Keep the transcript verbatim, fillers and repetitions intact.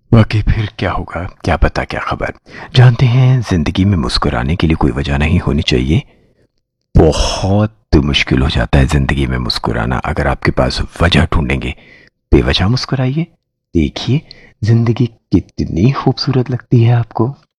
वाकई फिर क्या होगा, क्या पता क्या खबर। जानते हैं, जिंदगी में मुस्कुराने के लिए कोई वजह नहीं होनी चाहिए। बहुत मुश्किल हो जाता है जिंदगी में मुस्कुराना अगर आपके पास वजह ढूंढेंगे। बेवजह मुस्कुराइए, देखिए जिंदगी कितनी खूबसूरत लगती है आपको।